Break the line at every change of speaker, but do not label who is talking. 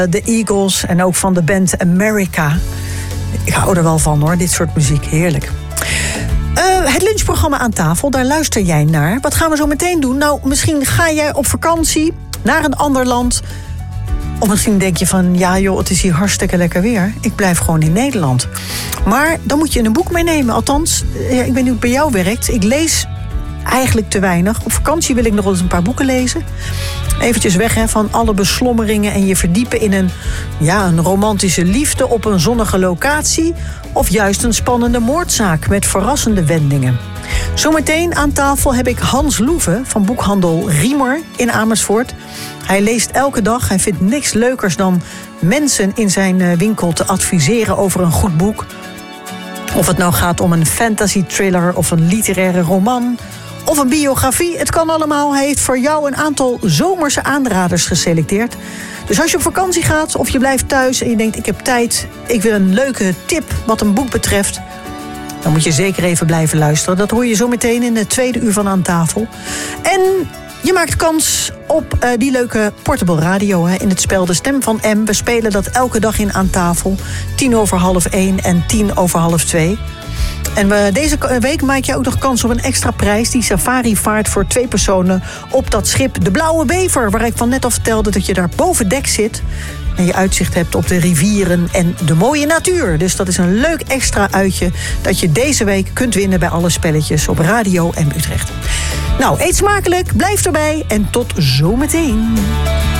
de Eagles en ook van de band America. Ik hou er wel van hoor, dit soort muziek, heerlijk. Het lunchprogramma Aan Tafel, daar luister jij naar. Wat gaan we zo meteen doen? Nou, misschien ga jij op vakantie naar een ander land. Of misschien denk je van, ja joh, het is hier hartstikke lekker weer. Ik blijf gewoon in Nederland. Maar dan moet je een boek meenemen. Althans, ik weet niet hoe het bij jou werkt. Ik lees eigenlijk te weinig. Op vakantie wil ik nog wel eens een paar boeken lezen. Eventjes weg van alle beslommeringen en je verdiepen in een romantische liefde op een zonnige locatie. Of juist een spannende moordzaak met verrassende wendingen. Zometeen aan tafel heb ik Hans Loeve van boekhandel Riemer in Amersfoort. Hij leest elke dag. Hij vindt niks leukers dan mensen in zijn winkel te adviseren over een goed boek. Of het nou gaat om een fantasy thriller of een literaire roman of een biografie. Het kan allemaal. Hij heeft voor jou een aantal zomerse aanraders geselecteerd. Dus als je op vakantie gaat of je blijft thuis en je denkt, ik heb tijd, ik wil een leuke tip wat een boek betreft, dan moet je zeker even blijven luisteren. Dat hoor je zo meteen in het tweede uur van Aan Tafel. En je maakt kans op die leuke portable radio in het spel De Stem van M. We spelen dat elke dag in Aan Tafel. 1:10 en 1:10:02. En deze week maak je ook nog kans op een extra prijs. Die safari-vaart voor 2 personen op dat schip De Blauwe Bever. Waar ik van net al vertelde dat je daar boven dek zit. En je uitzicht hebt op de rivieren en de mooie natuur. Dus dat is een leuk extra uitje dat je deze week kunt winnen bij alle spelletjes op Radio M Utrecht. Nou, eet smakelijk, blijf erbij en tot zometeen.